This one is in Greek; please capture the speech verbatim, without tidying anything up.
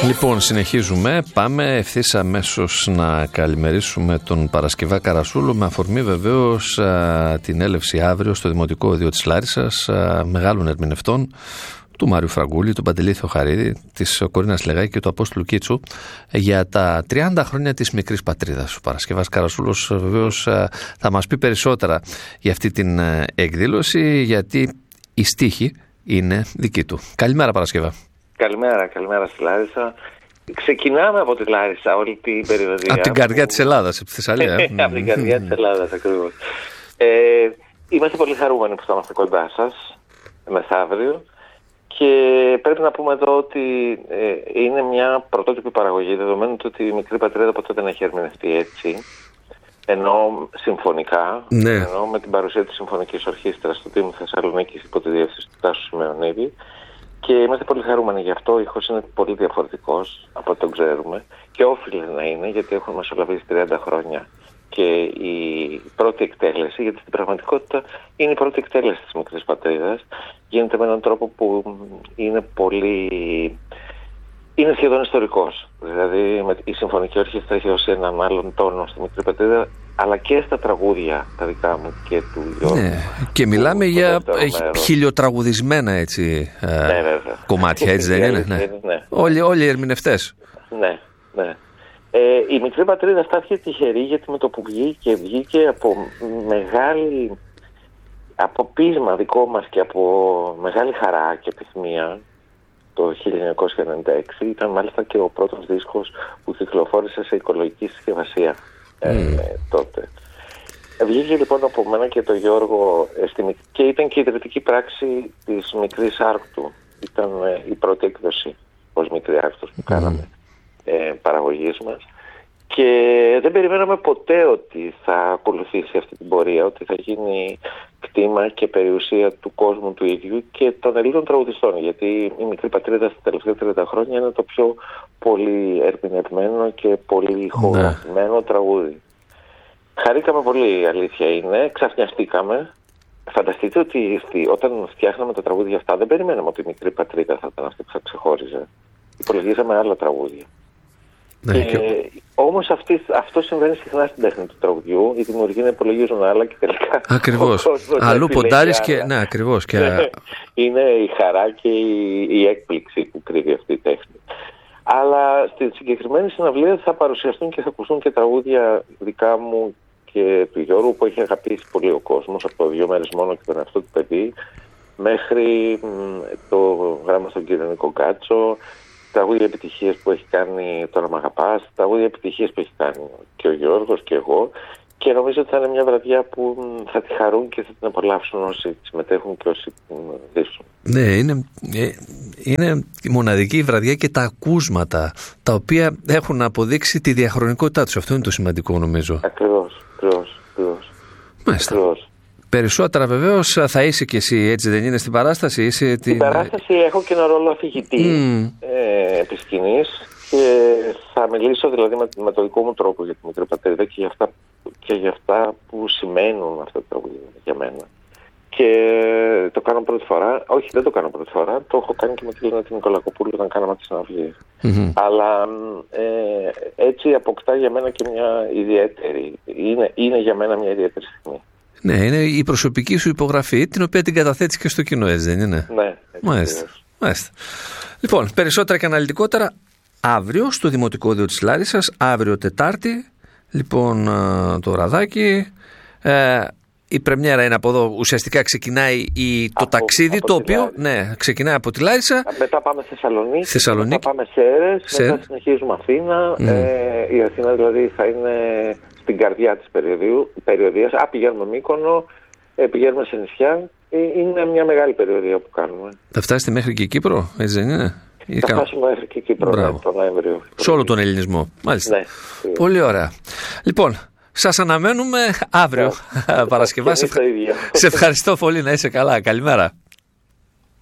Λοιπόν, συνεχίζουμε. Πάμε ευθύς αμέσως να καλημερίσουμε τον Παρασκευά Καρασούλο με αφορμή βεβαίως α, την έλευση αύριο στο Δημοτικό Οδείο της Λάρισσας α, μεγάλων ερμηνευτών, του Μάριου Φραγκούλη, του Παντελή Θεοχαρίδη, της Κορίνας Λεγάκη και του Απόστολου Κίτσου για τα τριάντα χρόνια της μικρής πατρίδας. Ο Παρασκευάς Καρασούλος βεβαίως α, θα μας πει περισσότερα για αυτή την α, εκδήλωση, γιατί η στίχη είναι δική του. Καλημέρα Παρασκευά. Καλημέρα, καλημέρα στη Λάρισα. Ξεκινάμε από τη Λάρισα όλη την περιοδία. Από την καρδιά που... της Ελλάδας, από τη Θεσσαλία. από την καρδιά της Ελλάδας, ακριβώς. Ε, είμαστε πολύ χαρούμενοι που θα είμαστε κοντά σας μεθαύριο και πρέπει να πούμε εδώ ότι ε, είναι μια πρωτότυπη παραγωγή, δεδομένου ότι η μικρή πατρίδα ποτέ δεν έχει ερμηνευτεί έτσι, ενώ συμφωνικά, ναι. ενώ με την παρουσία της Συμφωνικής Ορχήστρας του Δήμου Θεσσαλονίκης υπό τη διεύθυνση του Τάσου Σημεωνίδη. Και είμαστε πολύ χαρούμενοι γι' αυτό. Ο ήχος είναι πολύ διαφορετικός από ό,τι τον ξέρουμε και όφιλε να είναι, γιατί έχουν μεσολαβήσει τριάντα χρόνια και η πρώτη εκτέλεση, γιατί στην πραγματικότητα είναι η πρώτη εκτέλεση της μικρής πατρίδας, γίνεται με έναν τρόπο που είναι πολύ... είναι σχεδόν ιστορικός. Δηλαδή η Συμφωνική Ορχήστρα έχει δώσει έναν άλλον τόνο στη μικρή πατρίδα, αλλά και στα τραγούδια τα δικά μου και του Γιώργου. Ναι, και μιλάμε για χιλιοτραγουδισμένα έτσι, ναι, κομμάτια, έτσι δεν είναι? Ναι. Ναι. Όλοι, όλοι οι ερμηνευτές. Ναι, ναι. Ε, η μικρή πατρίδα στάθηκε τυχερή, γιατί με το που βγήκε, βγήκε από μεγάλη, από πείσμα δικό μας και από μεγάλη χαρά και επιθυμία το χίλια εννιακόσια ενενήντα έξι. Ήταν μάλιστα και ο πρώτος δίσκος που κυκλοφόρησε σε οικολογική συσκευασία. Mm. Ε, τότε. Βγήκε λοιπόν από μένα και τον Γιώργο ε, και ήταν και η ιδρυτική πράξη της Μικρής Άρκτου. Ήταν ε, η πρώτη έκδοση ως Μικρή Άρκτος που κάναμε ε, παραγωγής μας και δεν περιμέναμε ποτέ ότι θα ακολουθήσει αυτή την πορεία, ότι θα γίνει κτήμα και περιουσία του κόσμου του ίδιου και των Ελλήνων τραγουδιστών, γιατί η Μικρή Πατρίδα στα τελευταία τριάντα χρόνια είναι το πιο πολύ ερμηνευμένο και πολύ ηχογραφημένο ναι. τραγούδι. Χαρήκαμε πολύ, η αλήθεια είναι, ξαφνιαστήκαμε. Φανταστείτε ότι όταν φτιάχναμε τα τραγούδια αυτά δεν περιμέναμε ότι η Μικρή Πατρίδα θα ήταν αυτή που θα ξεχώριζε. Υπολογίζαμε άλλα τραγούδια. Ναι, και... Ε, όμως αυτή, αυτό συμβαίνει συχνά στην τέχνη του τραγουδιού. Οι δημιουργοί να υπολογίζουν άλλα και τελικά. Ακριβώς. Αλλού ποντάρεις και. Ναι, ακριβώς. Και... είναι η χαρά και η, η έκπληξη που κρύβει αυτή η τέχνη. Αλλά στη συγκεκριμένη συναυλία θα παρουσιαστούν και θα ακουστούν και τραγούδια δικά μου και του Γιώργου που έχει αγαπήσει πολύ ο κόσμος, από το δύο μέρες μόνο και τον εαυτό του παιδί, μέχρι το γράμμα στον κύριο Νίκο Κάτσο, τραγούδια επιτυχίες που έχει κάνει Τώρα Μ' Αγαπάς, τραγούδια επιτυχίες που έχει κάνει και ο Γιώργος και εγώ, και νομίζω ότι θα είναι μια βραδιά που θα τη χαρούν και θα την απολαύσουν όσοι συμμετέχουν και όσοι την ζήσουν. Ναι, είναι, είναι η μοναδική βραδιά και τα ακούσματα τα οποία έχουν αποδείξει τη διαχρονικότητά τους. Αυτό είναι το σημαντικό, νομίζω. Ακριβώς, ακριβώς, ακριβώς. Μάλιστα. Ακριβώς. Περισσότερα βεβαίως θα είσαι και εσύ, έτσι δεν είναι, στην παράσταση? Είσαι στην την... παράσταση έχω και ένα ρόλο αφηγητή mm. ε, επί σκηνής και θα μιλήσω δηλαδή με, με το δικό μου τρόπο για τη Μικρή Πατρίδα και για αυτά, και για αυτά που σημαίνουν αυτά τα τραγούδια για μένα. Και το κάνω πρώτη φορά, όχι δεν το κάνω πρώτη φορά, το έχω κάνει και με τη Λίνα την Νικολακοπούλου όταν κάναμε τις συναυλίες. Mm-hmm. Αλλά ε, έτσι αποκτά για μένα και μια ιδιαίτερη, είναι, είναι για μένα μια ιδιαίτερη στιγμή. Ναι, είναι η προσωπική σου υπογραφή, την οποία την καταθέτεις και στο κοινό, έτσι δεν είναι? Ναι. Μάλιστα. Μάλιστα. Λοιπόν, περισσότερα και αναλυτικότερα αύριο στο Δημοτικό Οδείο της Λάρισσας, αύριο Τετάρτη, λοιπόν το ραδάκι. Ε, η πρεμιέρα είναι από εδώ, ουσιαστικά ξεκινάει η, το από, ταξίδι από το οποίο ναι, ξεκινάει από τη Λάρισα. Μετά πάμε Θεσσαλονίκη, Θεσσαλονίκη. μετά πάμε Σέρρες, σε... μετά συνεχίζουμε Αθήνα. Mm. Ε, η Αθήνα δηλαδή θα είναι στην καρδιά της περιοδίας. Α, πηγαίνουμε Μύκονο, ε, πηγαίνουμε σε νησιά. Ε, είναι μια μεγάλη περιοδία που κάνουμε. Θα φτάσετε μέχρι και Κύπρο, έτσι δεν είναι? Θα φτάσουμε μέχρι και Κύπρο ναι, τον Νοέμβριο. Σε όλο τον ελληνισμό, μάλιστα. Ναι, πολύ ωραία. Λοιπόν, σας αναμένουμε αύριο, yeah. Παρασκευά. Σε, ευχα... σε ευχαριστώ πολύ, να είσαι καλά. Καλημέρα.